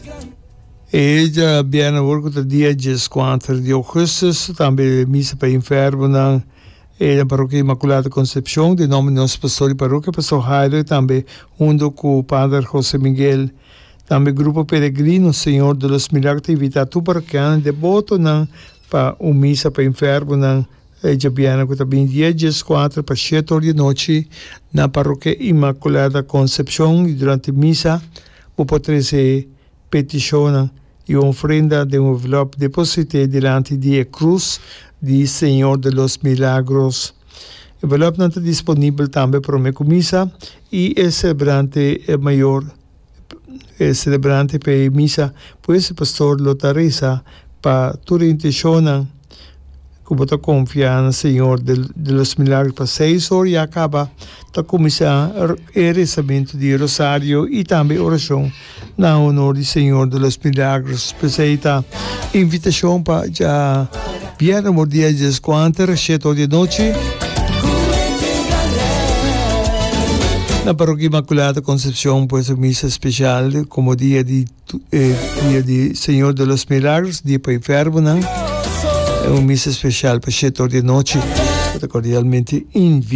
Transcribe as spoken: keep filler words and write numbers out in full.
Ella viene work o dia ventiquatro de agosto, também missa para enfermo na a Paróquia Imaculada Concepção, de nome do nosso pastor de paróquia, pastor Jairo, também junto com o padre José Miguel, também grupo peregrino, Senhor de los Milagros, invita tu parroquiano de voto para uma missa para enfermo na ella viene também dia ventiquatro para sete horas da noite na Paróquia Imaculada Concepção, e durante a missa vou poder se peticionar e ofrenda de um envelope deposité delante de a cruz de Senhor de los Milagros. O envelope não está disponível também para uma missa e o celebrante é maior, o celebrante para a missa, pois o pastor Lotaresa para toda a intenção como está confiando no Senhor de, de los Milagros para seis horas e acaba a começar o rezamento de rosário e também oração na honor do Senhor de los Milagros. Presenta invitação para já viernes dia ventiquatro, sete horas da noite na Paróquia Imaculada Concepção, pois a missa especial como dia de eh, dia de Senhor de los Milagros, dia para enfermo, não? É uma missa especial para sete horas da noite, cordialmente invitado.